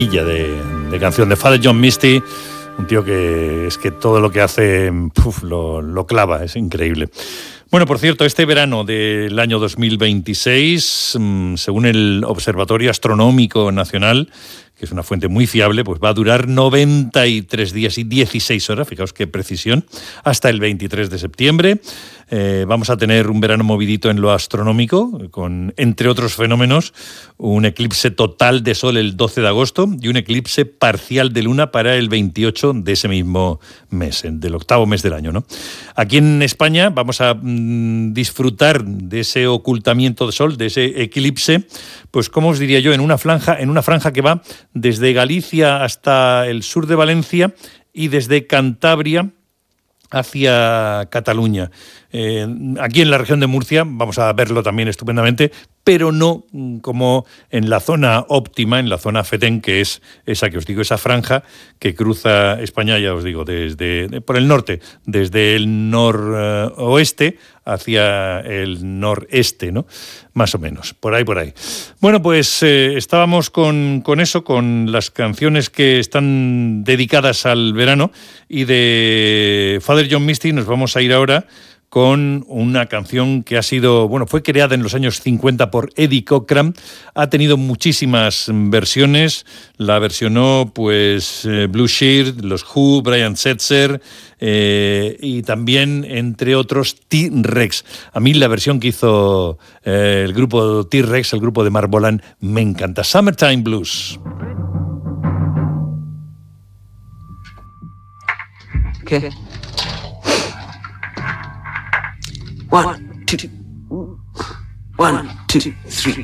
de canción de Father John Misty, un tío que es que todo lo que hace lo clava, es increíble. Bueno, por cierto, este verano del año 2026, según el Observatorio Astronómico Nacional, que es una fuente muy fiable, pues va a durar 93 días y 16 horas, fijaos qué precisión, hasta el 23 de septiembre. Vamos a tener un verano movidito en lo astronómico, con, entre otros fenómenos, un eclipse total de sol el 12 de agosto y un eclipse parcial de luna para el 28 de ese mismo mes, del octavo mes del año, ¿no? Aquí en España vamos a disfrutar de ese ocultamiento de sol, de ese eclipse, pues como os diría yo, en una franja que va desde Galicia hasta el sur de Valencia y desde Cantabria hacia Cataluña. Aquí en la región de Murcia vamos a verlo también estupendamente, pero no como en la zona óptima, en la zona FETEN, que es esa que os digo, esa franja que cruza España, ya os digo, por el norte, desde el noroeste hacia el noreste, ¿no? Más o menos, por ahí. Bueno, pues estábamos con eso, con las canciones que están dedicadas al verano, y de Father John Misty nos vamos a ir ahora con una canción que fue creada en los años 50 por Eddie Cochran, ha tenido muchísimas versiones, la versionó pues Blue Sheard, los Who, Brian Setzer, y también, entre otros, T-Rex. A mí la versión que hizo el grupo T-Rex, el grupo de Mark Bolan, me encanta. Summertime Blues. ¿Qué? 1, 2, 1, 2, 3.